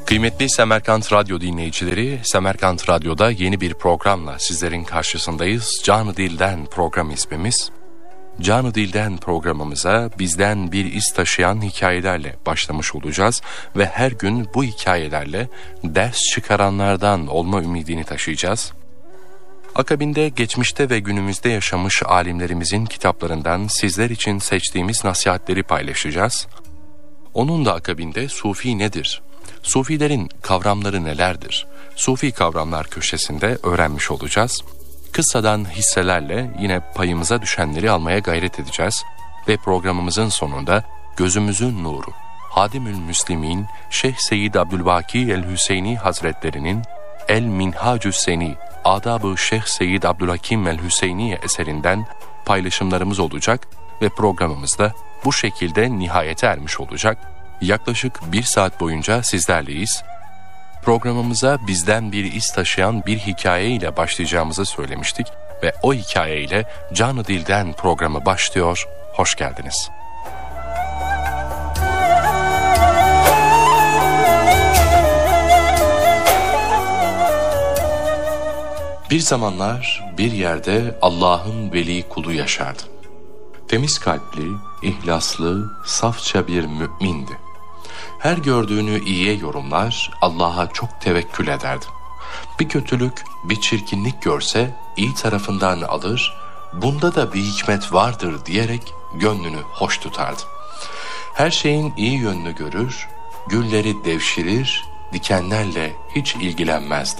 Kıymetli Semerkant Radyo dinleyicileri, Semerkant Radyo'da yeni bir programla sizlerin karşısındayız. Canı Dilden program ismimiz. Canı Dilden programımıza bizden bir iz taşıyan hikayelerle başlamış olacağız ve her gün bu hikayelerle ders çıkaranlardan olma ümidini taşıyacağız. Akabinde geçmişte ve günümüzde yaşamış alimlerimizin kitaplarından sizler için seçtiğimiz nasihatleri paylaşacağız. Onun da akabinde Sufi nedir? Sufilerin kavramları nelerdir? Sufi kavramlar köşesinde öğrenmiş olacağız. Kıssadan hisselerle yine payımıza düşenleri almaya gayret edeceğiz. Ve programımızın sonunda gözümüzün nuru, Hadimül Müslimin Şeyh Seyyid Abdülbaki el-Hüseyni Hazretlerinin El-Minhacü Seni, Adab-ı Şeyh Seyyid Abdülhakim el-Hüseyni eserinden paylaşımlarımız olacak ve programımızda bu şekilde nihayete ermiş olacak. Yaklaşık 1 saat boyunca sizlerleyiz. Programımıza bizden bir iz taşıyan bir hikaye ile başlayacağımızı söylemiştik ve o hikaye ile Canı Dilden programı başlıyor. Hoş geldiniz. Bir zamanlar bir yerde Allah'ın veli kulu yaşardı. Temiz kalpli, ihlaslı, safça bir mümindi. Her gördüğünü iyiye yorumlar, Allah'a çok tevekkül ederdi. Bir kötülük, bir çirkinlik görse iyi tarafından alır, bunda da bir hikmet vardır diyerek gönlünü hoş tutardı. Her şeyin iyi yönünü görür, gülleri devşirir, dikenlerle hiç ilgilenmezdi.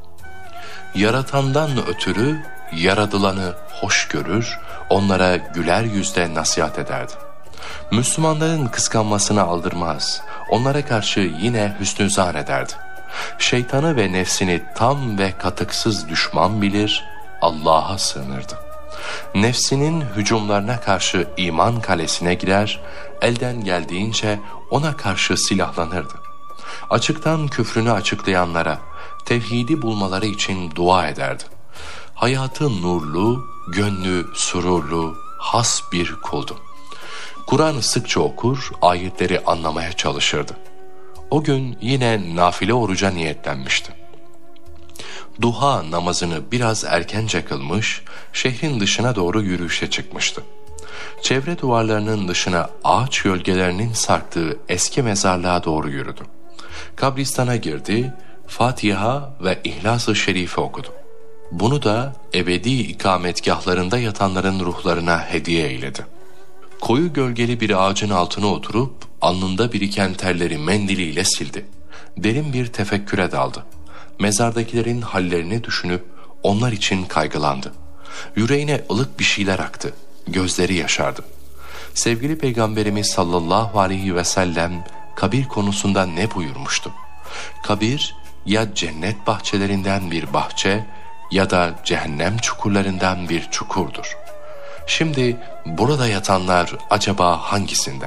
Yaratandan ötürü yaradılanı hoş görür, onlara güler yüzle nasihat ederdi. Müslümanların kıskanmasını aldırmaz, onlara karşı yine hüsnü zan ederdi. Şeytanı ve nefsini tam ve katıksız düşman bilir, Allah'a sığınırdı. Nefsinin hücumlarına karşı iman kalesine girer, elden geldiğince ona karşı silahlanırdı. Açıktan küfrünü açıklayanlara, tevhidi bulmaları için dua ederdi. Hayatı nurlu, gönlü sururlu, has bir kuldu. Kur'an'ı sıkça okur, ayetleri anlamaya çalışırdı. O gün yine nafile oruca niyetlenmişti. Duha namazını biraz erkence kılmış, şehrin dışına doğru yürüyüşe çıkmıştı. Çevre duvarlarının dışına ağaç gölgelerinin sarktığı eski mezarlığa doğru yürüdü. Kabristana girdi, Fatiha ve İhlas-ı Şerife okudu. Bunu da ebedi ikametgahlarında yatanların ruhlarına hediye eyledi. Koyu gölgeli bir ağacın altına oturup alnında biriken terleri mendiliyle sildi. Derin bir tefekküre daldı. Mezardakilerin hallerini düşünüp onlar için kaygılandı. Yüreğine ılık bir şeyler aktı. Gözleri yaşardı. Sevgili Peygamberimiz sallallahu aleyhi ve sellem kabir konusunda ne buyurmuştu? Kabir ya cennet bahçelerinden bir bahçe ya da cehennem çukurlarından bir çukurdur. Şimdi burada yatanlar acaba hangisinde?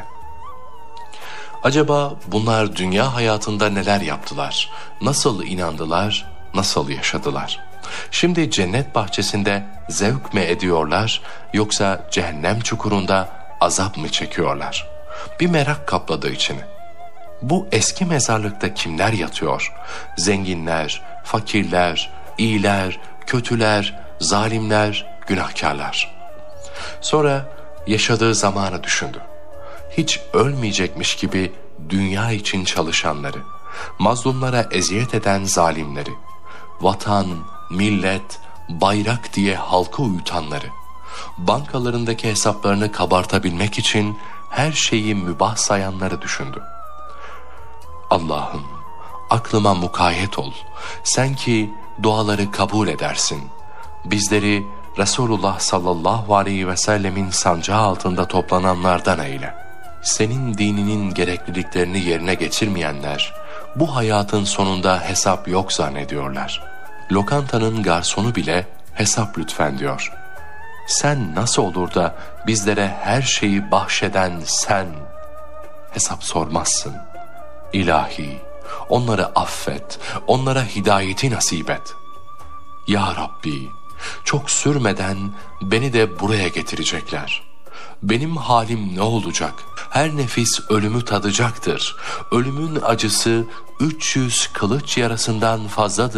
Acaba bunlar dünya hayatında neler yaptılar? Nasıl inandılar? Nasıl yaşadılar? Şimdi cennet bahçesinde zevk mi ediyorlar yoksa cehennem çukurunda azap mı çekiyorlar? Bir merak kapladı içini. Bu eski mezarlıkta kimler yatıyor? Zenginler, fakirler, iyiler, kötüler, zalimler, günahkarlar. Sonra yaşadığı zamanı düşündü. Hiç ölmeyecekmiş gibi dünya için çalışanları, mazlumlara eziyet eden zalimleri, vatan, millet, bayrak diye halkı uyutanları, bankalarındaki hesaplarını kabartabilmek için her şeyi mübah sayanları düşündü. Allah'ım, aklıma mukayyet ol. Sen ki duaları kabul edersin. Bizleri Resulullah sallallahu aleyhi ve sellemin sancağı altında toplananlardan eyle. Senin dininin gerekliliklerini yerine getirmeyenler, bu hayatın sonunda hesap yok zannediyorlar. Lokantanın garsonu bile hesap lütfen diyor. Sen nasıl olur da bizlere her şeyi bahşeden sen hesap sormazsın? İlahi, onları affet, onlara hidayeti nasip et. Ya Rabbi, çok sürmeden beni de buraya getirecekler. benim halim ne olacak? Her nefis ölümü tadacaktır. Ölümün acısı 300 kılıç yarasından fazladır.